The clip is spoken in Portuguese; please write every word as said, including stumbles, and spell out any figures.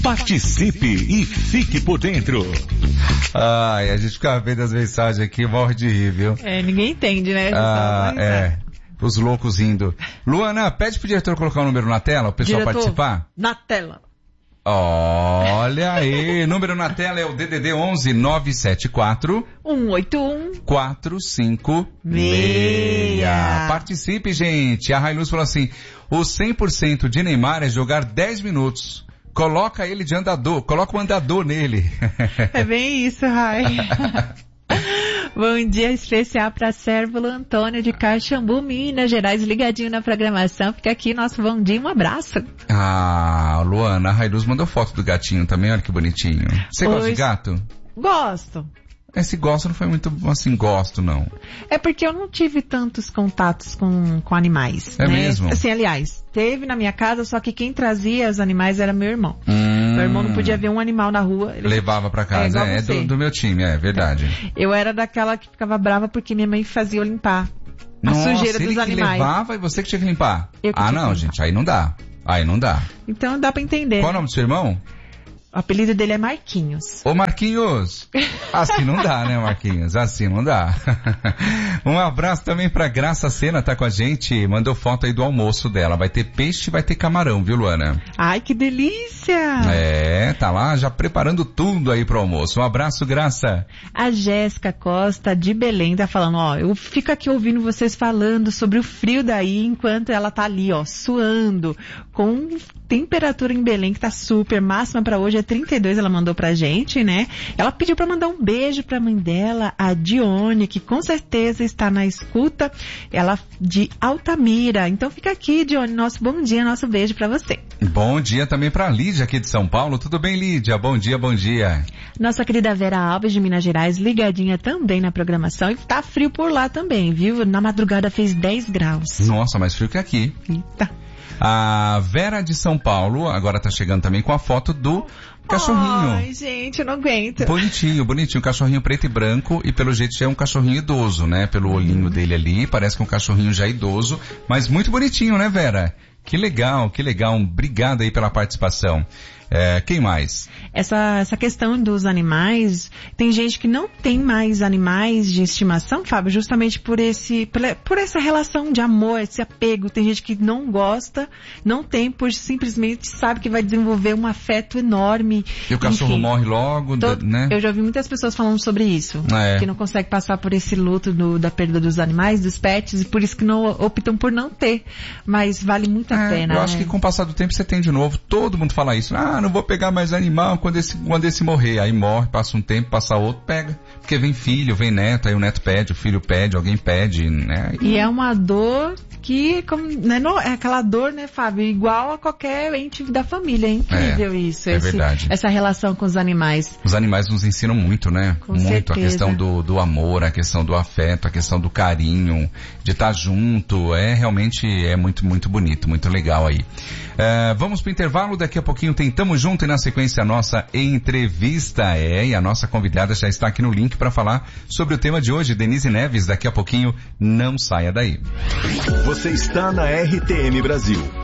Participe e fique por dentro. Ai, a gente fica vendo as mensagens aqui, morre de rir, viu? É, ninguém entende, né? Ah, é. Os loucos rindo. Luana, pede pro diretor colocar o número na tela, o pessoal diretor, participar. Na tela. Olha aí, número na tela é o D D D onze nove sete quatro um oito um quatro cinco seis. Participe, gente. A Railuz falou assim, o cem por cento de Neymar é jogar dez minutos. Coloca ele de andador, coloca o andador nele. É bem isso, Rai. Bom dia especial para Sérvulo Antônio de Caxambu, Minas Gerais, ligadinho na programação. Fica aqui nosso bom dia, um abraço. Ah, Luana, a Railuz mandou foto do gatinho também, olha que bonitinho. Você gosta de gato? Gosto. Esse gosto não foi muito assim, gosto não. É porque eu não tive tantos contatos com, com animais. É né? mesmo? Assim, aliás, teve na minha casa, só que quem trazia os animais era meu irmão. Hum. Meu irmão não podia ver um animal na rua. Ele levava pra casa, é, é do, do meu time, é verdade. Eu era daquela que ficava brava porque minha mãe fazia eu limpar a Nossa, sujeira dos ele que animais. levava e você que tinha que limpar? Eu que ah, tinha não, que gente, aí não dá. Aí não dá. Então dá pra entender. Qual o nome do seu irmão? O apelido dele é Marquinhos. Ô Marquinhos! Assim não dá, né, Marquinhos? Assim não dá. Um abraço também pra Graça Sena, tá com a gente. Mandou foto aí do almoço dela. Vai ter peixe e vai ter camarão, viu, Luana? Ai, que delícia! É, tá lá já preparando tudo aí pro almoço. Um abraço, Graça. A Jéssica Costa, de Belém, tá falando, ó, eu fico aqui ouvindo vocês falando sobre o frio daí, enquanto ela tá ali, ó, suando, com temperatura em Belém que tá super, máxima pra hoje é trinta e dois, ela mandou pra gente, né? Ela pediu pra mandar um beijo pra mãe dela, a Dione, que com certeza está na escuta, ela de Altamira. Então fica aqui, Dione, nosso bom dia, nosso beijo pra você. Bom dia também pra Lídia aqui de São Paulo. Tudo bem, Lídia? Bom dia, bom dia. Nossa querida Vera Alves de Minas Gerais, ligadinha também na programação, e tá frio por lá também, viu? Na madrugada fez dez graus. Nossa, mais frio que aqui. Eita. A Vera de São Paulo agora tá chegando também com a foto do cachorrinho. Ai, gente, eu não aguento. Bonitinho, bonitinho. Cachorrinho preto e branco e pelo jeito já é um cachorrinho idoso, né? Pelo olhinho dele ali, parece que é um cachorrinho já idoso, mas muito bonitinho, né, Vera? Que legal, que legal. Obrigado aí pela participação. É, quem mais? Essa, essa questão dos animais, tem gente que não tem mais animais de estimação, Fábio, justamente por esse, por, por essa relação de amor, esse apego. Tem gente que não gosta, não tem, por simplesmente sabe que vai desenvolver um afeto enorme. E o cachorro Enfim, morre logo, todo, né? Eu já ouvi muitas pessoas falando sobre isso, é. que não consegue passar por esse luto do, da perda dos animais, dos pets, e por isso que não optam por não ter. Mas vale muito a é, pena. Eu acho né? que com o passar do tempo você tem de novo. Todo mundo fala isso. Ah, não vou pegar mais animal quando esse, quando esse morrer. Aí morre, passa um tempo, passa outro, pega. Porque vem filho, vem neto, aí o neto pede, o filho pede, alguém pede, né? E, e é uma dor que, como, né, não, é aquela dor, né, Fábio, igual a qualquer ente da família. É incrível é, isso. É esse, verdade. Essa relação com os animais. Os animais nos ensinam muito, né? Com muito. certeza. A questão do, do amor, a questão do afeto, a questão do carinho, de estar junto. É realmente, é muito, muito bonito, muito legal aí. É, vamos pro intervalo, daqui a pouquinho tentamos junto e na sequência a nossa entrevista é, e a nossa convidada já está aqui no link para falar sobre o tema de hoje, Denise Neves, daqui a pouquinho, não saia daí. Você está na R T M Brasil,